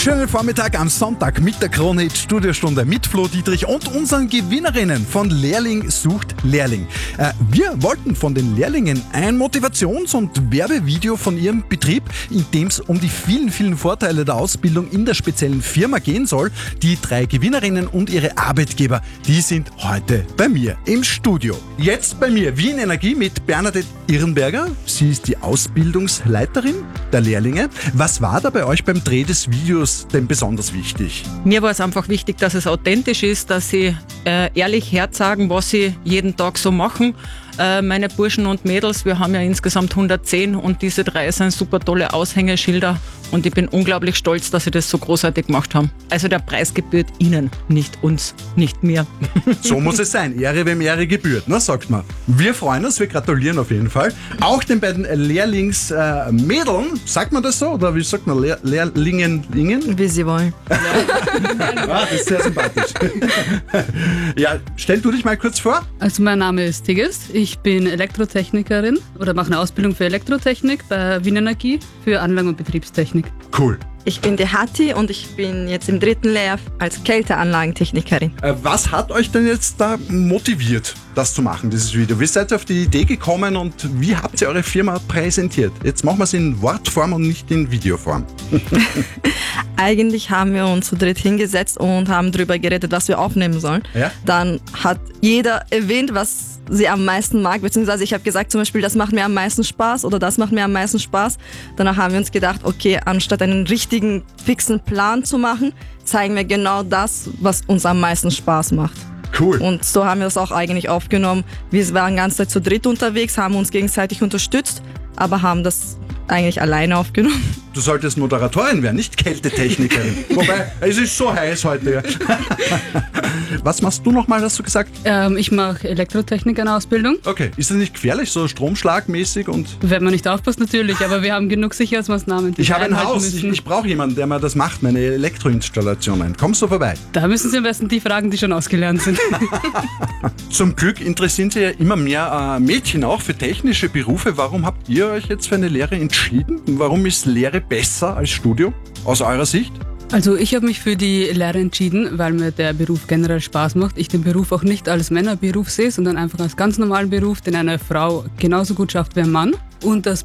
Schönen Vormittag am Sonntag mit der Kronhit Studiostunde mit Flo Dietrich und unseren Gewinnerinnen von Lehrling sucht Lehrling. Wir wollten von den Lehrlingen ein Motivations- und Werbevideo von ihrem Betrieb, in dem es um die vielen, vielen Vorteile der Ausbildung in der speziellen Firma gehen soll. Die 3 Gewinnerinnen und ihre Arbeitgeber, die sind heute bei mir im Studio. Jetzt bei mir Wien Energie mit Bernadette Irrenberger. Sie ist die Ausbildungsleiterin der Lehrlinge. Was war da bei euch beim Dreh des Videos denn besonders wichtig? Mir war es einfach wichtig, dass es authentisch ist, dass sie ehrlich herzagen, was sie jeden Tag so machen. Meine Burschen und Mädels, wir haben ja insgesamt 110 und diese 3 sind super tolle Aushängeschilder und ich bin unglaublich stolz, dass sie das so großartig gemacht haben. Also der Preis gebührt ihnen, nicht uns, nicht mir. So muss es sein. Ehre, wem Ehre gebührt, ne, sagt man. Wir freuen uns, wir gratulieren auf jeden Fall. Auch den beiden Lehrlingsmädeln, sagt man das so? Oder wie sagt man? Lehrlingen? Wie sie wollen. Das ist sehr sympathisch. Ja, stell du dich mal kurz vor. Also mein Name ist Tigges, ich bin Elektrotechnikerin oder mache eine Ausbildung für Elektrotechnik bei Wien Energie für Anlagen- und Betriebstechnik. Cool. Ich bin die Hatti und ich bin jetzt im 3. Lehrjahr als Kälteanlagentechnikerin. Was hat euch denn jetzt da motiviert, das zu machen, dieses Video? Wie seid ihr auf die Idee gekommen und wie habt ihr eure Firma präsentiert? Jetzt machen wir es in Wortform und nicht in Videoform. Eigentlich haben wir uns zu dritt hingesetzt und haben darüber geredet, was wir aufnehmen sollen. Ja? Dann hat jeder erwähnt, was sie am meisten mag, beziehungsweise ich habe gesagt zum Beispiel, das macht mir am meisten Spaß oder das macht mir am meisten Spaß. Danach haben wir uns gedacht, okay, anstatt einen richtigen, fixen Plan zu machen, zeigen wir genau das, was uns am meisten Spaß macht. Cool. Und so haben wir das auch eigentlich aufgenommen. Wir waren die ganze Zeit zu dritt unterwegs, haben uns gegenseitig unterstützt, aber haben das eigentlich alleine aufgenommen. Du solltest Moderatorin werden, nicht Kältetechnikerin. Wobei, es ist so heiß heute. Was machst du nochmal, hast du gesagt? Ich mache Elektrotechnik eine Ausbildung. Okay, ist das nicht gefährlich, so stromschlagmäßig? Und Wenn man nicht aufpasst natürlich, aber wir haben genug Sicherheitsmaßnahmen, die ich wir habe ein einhalten Haus, müssen. ich brauche jemanden, der mir das macht, meine Elektroinstallationen. Kommst du vorbei? Da müssen Sie am besten die fragen, die schon ausgelernt sind. Zum Glück interessieren sich ja immer mehr Mädchen auch für technische Berufe. Warum habt ihr euch jetzt für eine Lehre entschieden? Warum ist Lehre besser als Studium aus eurer Sicht? Also ich habe mich für die Lehre entschieden, weil mir der Beruf generell Spaß macht. Ich den Beruf auch nicht als Männerberuf sehe, sondern einfach als ganz normalen Beruf, den eine Frau genauso gut schafft wie ein Mann. Und das